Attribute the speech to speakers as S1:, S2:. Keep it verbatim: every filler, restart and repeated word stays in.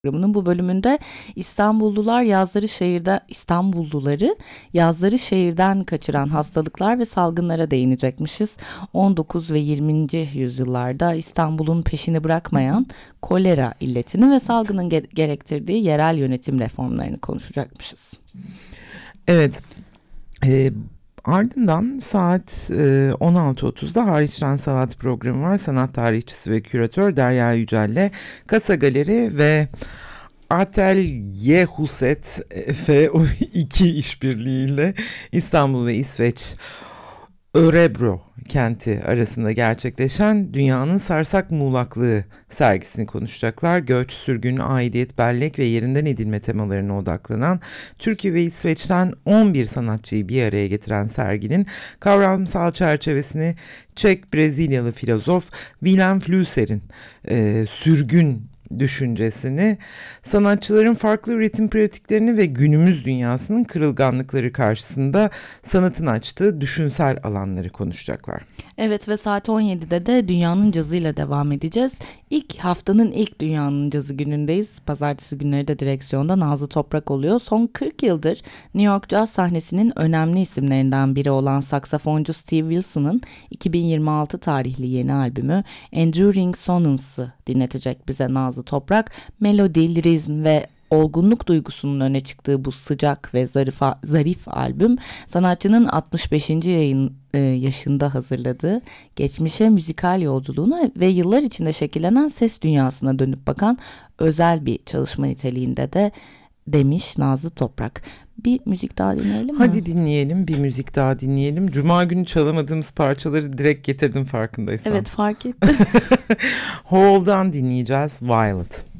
S1: Programının bu bölümünde İstanbullular yazları şehirde İstanbulluları yazları şehirden kaçıran hastalıklar ve salgınlara değinecekmişiz. on dokuz ve yirminci yüzyıllarda İstanbul'un peşini bırakmayan kolera illetini ve salgının ge- gerektirdiği yerel yönetim reformlarını konuşacakmışız.
S2: Evet. E, ardından saat e, on altı otuzda Hariçten Sanat programı var. Sanat tarihçisi ve küratör Derya Yücel'le Kasa Galeri ve Atelier Huset ve o iki işbirliğiyle İstanbul ve İsveç Örebro kenti arasında gerçekleşen Dünyanın Sarsak Muğlaklığı sergisini konuşacaklar. Göç, sürgün, aidiyet, bellek ve yerinden edilme temalarına odaklanan Türkiye ve İsveç'ten on bir sanatçıyı bir araya getiren serginin kavramsal çerçevesini Çek Brezilyalı filozof Willem Flusser'in e, sürgün düşüncesini, sanatçıların farklı üretim pratiklerini ve günümüz dünyasının kırılganlıkları karşısında sanatın açtığı düşünsel alanları konuşacaklar.
S1: Evet ve saat on yedide de Dünyanın Cazı'yla devam edeceğiz. İlk haftanın ilk Dünyanın Cazı günündeyiz. Pazartesi günleri de direksiyonda Nazlı Toprak oluyor. Son kırk yıldır New York caz sahnesinin önemli isimlerinden biri olan saksafoncu Steve Wilson'ın iki bin yirmi altı tarihli yeni albümü Enduring Sonance'ı dinletecek bize Nazlı Toprak. Melodi, lirizm ve olgunluk duygusunun öne çıktığı bu sıcak ve zarif, zarif albüm sanatçının altmış beşinci yayın e, yaşında hazırladığı geçmişe müzikal yolculuğuna ve yıllar içinde şekillenen ses dünyasına dönüp bakan özel bir çalışma niteliğinde de demiş Nazlı Toprak. Bir müzik daha dinleyelim mi?
S2: Hadi dinleyelim, bir müzik daha dinleyelim. Cuma günü çalamadığımız parçaları direkt getirdim farkındaysan.
S1: Evet, fark ettim.
S2: Hall'dan dinleyeceğiz Violet.